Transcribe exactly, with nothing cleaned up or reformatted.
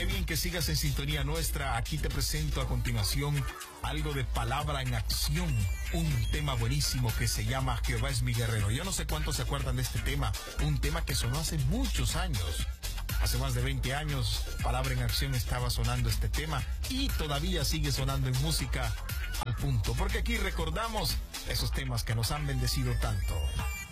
Qué bien que sigas en sintonía nuestra. Aquí te presento a continuación algo de Palabra en Acción, un tema buenísimo que se llama Jehová es mi guerrero. Yo no sé cuántos se acuerdan de este tema, un tema que sonó hace muchos años. Hace más de veinte años, Palabra en Acción estaba sonando este tema y todavía sigue sonando en Música al Punto, porque aquí recordamos esos temas que nos han bendecido tanto.